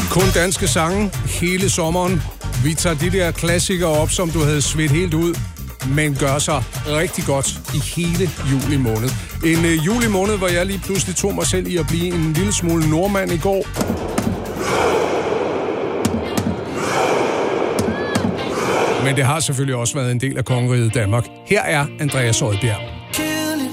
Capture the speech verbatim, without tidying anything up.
Kun danske sange hele sommeren. Vi tager de der klassikere op, som du havde svedt helt ud, men gør sig rigtig godt i hele juli måned. En øh, juli måned, hvor jeg lige pludselig tog mig selv i at blive en lille smule nordmand i går. Men det har selvfølgelig også været en del af kongeriget Danmark. Her er Andreas Odbjerg.